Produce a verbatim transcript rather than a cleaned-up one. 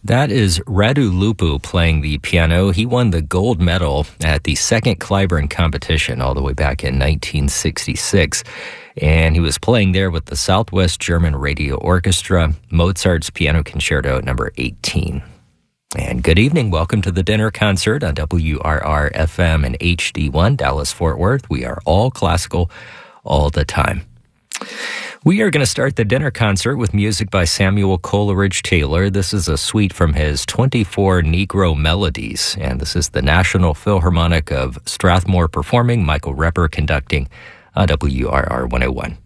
That is Radu Lupu playing the piano. He won the gold medal at the second Clyburn competition all the way back in nineteen sixty-six. And he was playing there with the Southwest German Radio Orchestra, Mozart's Piano Concerto number eighteen. And good evening. Welcome to the dinner concert on W R R F M and H D one, Dallas-Fort Worth. We are all classical all the time. We are going to start the dinner concert with music by Samuel Coleridge Taylor. This is a suite from his twenty-four Negro Melodies, and this is the National Philharmonic of Strathmore performing, Michael Repper conducting on W R R one oh one.